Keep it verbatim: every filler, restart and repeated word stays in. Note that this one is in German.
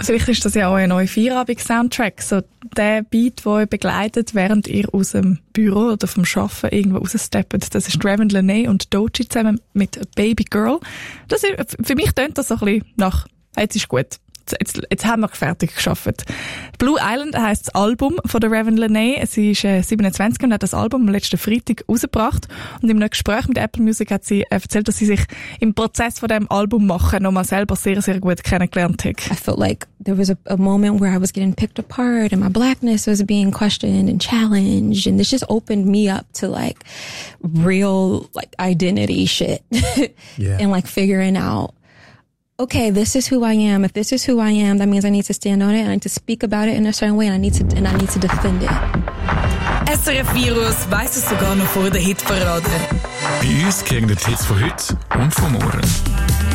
Vielleicht ist das ja auch ein neuer Feierabend-Soundtrack, so der Beat, der euch begleitet, während ihr aus dem Büro oder vom Arbeiten irgendwo raussteppt. Das ist Raven Lenae und Doechii zusammen mit Baby Girl. Das ist, für mich tönt das so ein bisschen nach, jetzt ist gut. Jetzt, jetzt haben wir fertig geschafft. Blue Island heisst das Album von der Raven Lenae. Sie ist äh, siebenundzwanzig und hat das Album am letzten Freitag rausgebracht. Und im Gespräch mit Apple Music hat sie äh, erzählt, dass sie sich im Prozess von dem Album machen nochmal selber sehr, sehr gut kennengelernt hat. I felt like there was a, a moment where I was getting picked apart and my blackness was being questioned and challenged. And this just opened me up to like real like identity shit. Yeah. And like figuring out, okay, this is who I am. If this is who I am, that means I need to stand on it. I need to speak about it in a certain way, and I need to and I need to defend it. S R F Virus weiss es sogar noch vor der Hitparade. Bei uns kriegen die Hits von heute und von morgen.